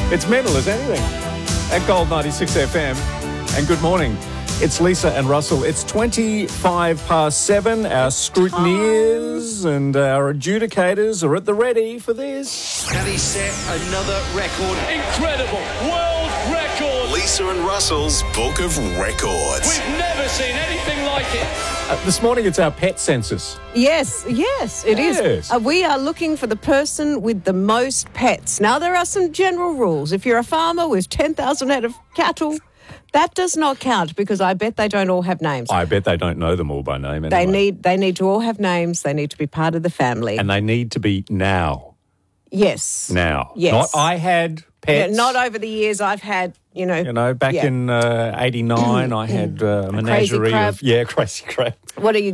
It's mental as anything. At Gold 96 FM. And good morning. It's Lisa and Russell. It's 25 past 7. Our scrutineers and our adjudicators are at the ready for this. Can he set another record? Incredible world record. Lisa and Russell's Book of Records. We've never seen anything like it. This morning it's our pet census. Yes, it is. Yes. We are looking for the person with the most pets. Now, there are some general rules. If you're a farmer with 10,000 head of cattle, that does not count because I bet they don't all have names. I bet they don't know them all by name anyway. They need to all have names. They need to be part of the family. And they need to be now. Yes. Now. Yes. Not I had pets. Yeah, not over the years I've had, back in 89 I had a menagerie crab. of... Yeah, crazy crab. What are you